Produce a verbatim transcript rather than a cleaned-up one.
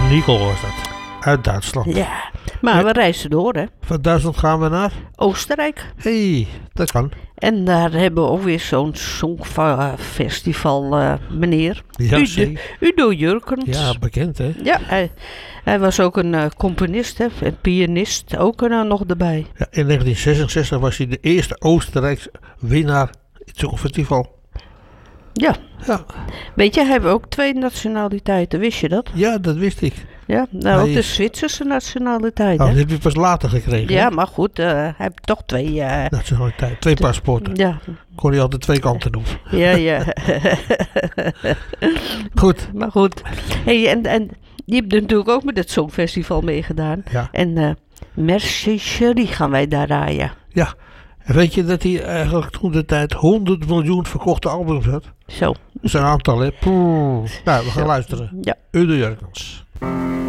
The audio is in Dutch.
Nicole was dat. Uit Duitsland. Ja, maar we reizen door, hè. Van Duitsland gaan we naar? Oostenrijk. Hé, hey, dat kan. En daar hebben we ook weer zo'n songfestival uh, meneer. Ja, Udo, Udo Jurkens. Ja, bekend, hè? Ja, hij, hij was ook een uh, componist, hè. Een pianist ook uh, nog erbij. Ja, in negentien zesenzestig was hij de eerste Oostenrijkse winnaar in het Songfestival. Ja. Ja. Weet je, hij heeft ook twee nationaliteiten, wist je dat? Ja, dat wist ik. Ja, nou ook Hij... de Zwitserse nationaliteit. Oh, hè? dat heb je pas later gekregen. Ja, hè? maar goed, uh, hij heeft toch twee... Uh, nationaliteit, twee paspoorten. Ja. Kon hij altijd twee kanten doen. Ja, ja. Goed. Maar goed. Hey, en, en die heeft natuurlijk ook met het Songfestival meegedaan. Ja. En uh, Merci Chérie gaan wij daar draaien. Ja. En weet je dat hij eigenlijk toen de tijd honderd miljoen verkochte albums had? Zo. Dat is een aantal, hè? Poeh. Nou, we gaan Zo. luisteren. Ja. Udo Jurkens.